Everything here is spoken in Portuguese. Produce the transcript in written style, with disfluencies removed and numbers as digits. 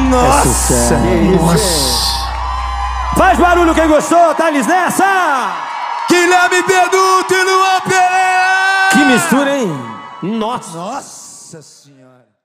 Nossa! Nossa! Faz barulho quem gostou, Thales nessa! Guilherme Benuto e Luan Pereira! Que mistura, hein? Nossa! Nossa senhora!